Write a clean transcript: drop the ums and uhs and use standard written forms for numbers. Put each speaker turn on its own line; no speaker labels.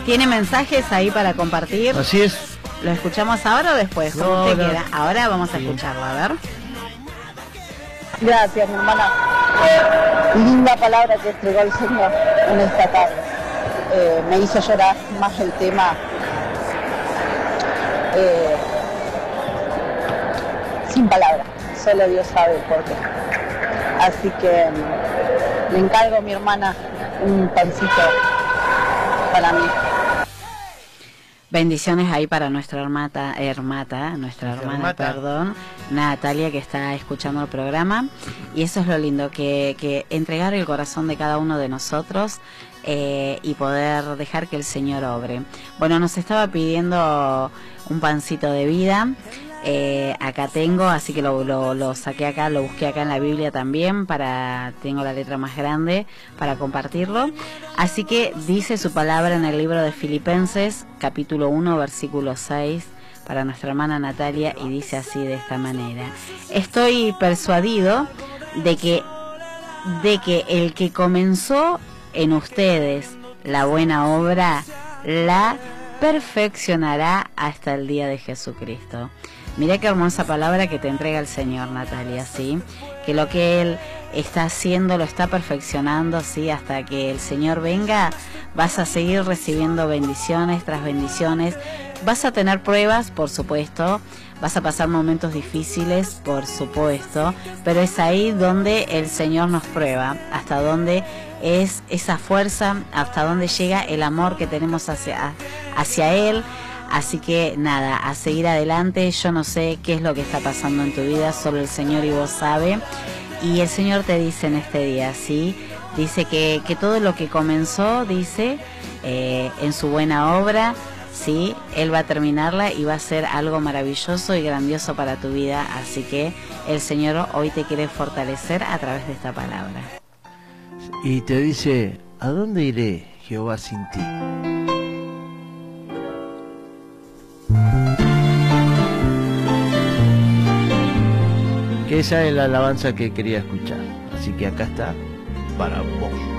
¿Tiene mensajes ahí para compartir?
Así es.
¿Lo escuchamos ahora o después? Como
No,
usted
no.
quiera. Ahora vamos a escucharlo, a ver.
Gracias, mi hermana. Linda palabra que entregó el Señor en esta tarde. Me hizo llorar más el tema. Sin palabras, solo Dios sabe por qué. Así que le encargo a mi hermana un pancito para mí.
Bendiciones ahí para nuestra hermana, perdón, Natalia, que está escuchando el programa. Y eso es lo lindo, que entregar el corazón de cada uno de nosotros y poder dejar que el Señor obre. Bueno, nos estaba pidiendo un pancito de vida. Acá tengo, así que lo saqué acá, lo busqué acá en la Biblia también, tengo la letra más grande para compartirlo. Así que dice su palabra en el libro de Filipenses, capítulo 1, versículo 6, para nuestra hermana Natalia, y dice así, de esta manera: estoy persuadido de que el que comenzó en ustedes la buena obra, la perfeccionará hasta el día de Jesucristo. Mirá qué hermosa palabra que te entrega el Señor, Natalia, ¿sí? Que lo que Él está haciendo lo está perfeccionando, ¿sí? Hasta que el Señor venga, vas a seguir recibiendo bendiciones tras bendiciones. Vas a tener pruebas, por supuesto. Vas a pasar momentos difíciles, por supuesto. Pero es ahí donde el Señor nos prueba. Hasta dónde es esa fuerza, hasta dónde llega el amor que tenemos hacia Él. Así que nada, a seguir adelante. Yo no sé qué es lo que está pasando en tu vida, solo el Señor y vos sabe. Y el Señor te dice en este día, ¿sí? Dice que todo lo que comenzó, dice, en su buena obra, ¿sí? Él va a terminarla y va a ser algo maravilloso y grandioso para tu vida. Así que el Señor hoy te quiere fortalecer a través de esta palabra.
Y te dice: ¿a dónde iré, Jehová, sin ti? Que esa es la alabanza que quería escuchar. Así que acá está para vos.